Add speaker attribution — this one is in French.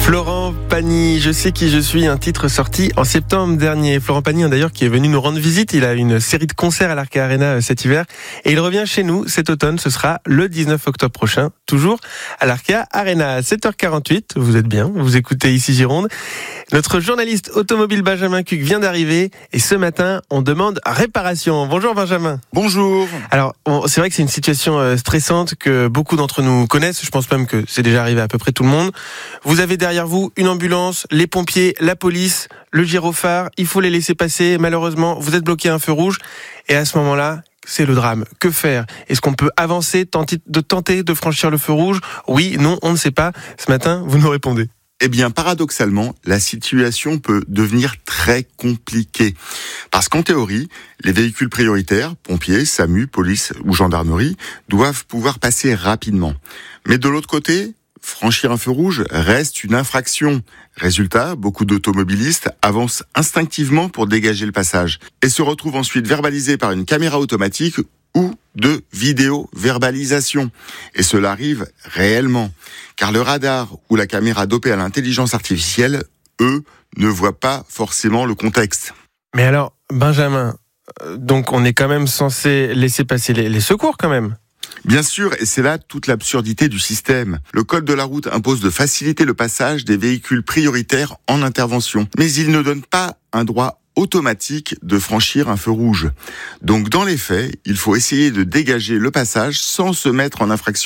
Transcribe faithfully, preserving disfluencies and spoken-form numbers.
Speaker 1: Florent Pagny, je sais qui je suis, un titre sorti en septembre dernier. Florent Pagny, d'ailleurs, qui est venu nous rendre visite. Il a une série de concerts à l'Arca Arena cet hiver. Et il revient chez nous cet automne. Ce sera le dix-neuf octobre prochain, toujours à l'Arca Arena. sept heures quarante-huit, vous êtes bien, vous écoutez ici Gironde. Notre journaliste automobile Benjamin Cuc vient d'arriver. Et ce matin, on demande réparation. Bonjour Benjamin.
Speaker 2: Bonjour.
Speaker 1: Alors, c'est vrai que c'est une situation stressante que beaucoup d'entre nous connaissent. Je pense même que c'est déjà arrivé à à peu près tout le monde. Vous avez derrière vous une ambulance, les pompiers, la police, le gyrophare. Il faut les laisser passer. Malheureusement, vous êtes bloqué à un feu rouge. Et à ce moment-là, c'est le drame. Que faire ? Est-ce qu'on peut avancer, tenter de tenter de franchir le feu rouge ? Oui, non, on ne sait pas. Ce matin, vous nous répondez.
Speaker 2: Eh bien, paradoxalement, la situation peut devenir très compliquée. Parce qu'en théorie, les véhicules prioritaires, pompiers, SAMU, police ou gendarmerie, doivent pouvoir passer rapidement. Mais de l'autre côté, franchir un feu rouge reste une infraction. Résultat, beaucoup d'automobilistes avancent instinctivement pour dégager le passage et se retrouvent ensuite verbalisés par une caméra automatique ou de vidéo-verbalisation. Et cela arrive réellement, car le radar ou la caméra dopée à l'intelligence artificielle, eux, ne voient pas forcément le contexte.
Speaker 1: Mais alors, Benjamin, donc on est quand même censé laisser passer les, les secours quand même ?
Speaker 2: Bien sûr, et c'est là toute l'absurdité du système. Le code de la route impose de faciliter le passage des véhicules prioritaires en intervention, mais il ne donne pas un droit automatique de franchir un feu rouge. Donc dans les faits, il faut essayer de dégager le passage sans se mettre en infraction